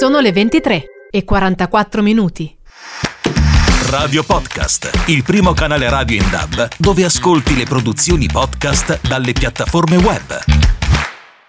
Sono le 23:44. Radio Podcast, il primo canale radio in DAB dove ascolti le produzioni podcast dalle piattaforme web.